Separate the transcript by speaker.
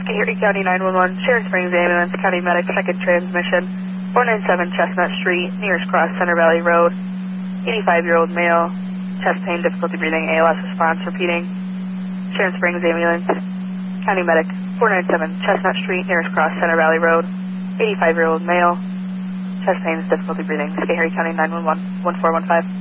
Speaker 1: Erie County 911, Sharon Springs Ambulance, County Medic, second transmission, 497 Chestnut Street, nearest cross, Center Valley Road, 85-year-old male, chest pain, difficulty breathing, ALS response, repeating. Sharon Springs Ambulance, County Medic, 497 Chestnut Street, nearest cross, Center Valley Road, 85-year-old male, chest pain, difficulty breathing. Erie County 911, 1415.